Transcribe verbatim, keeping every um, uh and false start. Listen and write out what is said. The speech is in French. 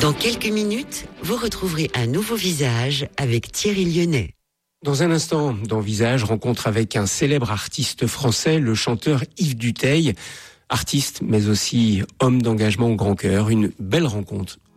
Dans quelques minutes, vous retrouverez un nouveau visage avec Thierry Lyonnais. Dans un instant, dans Visage, rencontre avec un célèbre artiste français, le chanteur Yves Dutheil. Artiste, mais aussi homme d'engagement au grand cœur. Une belle rencontre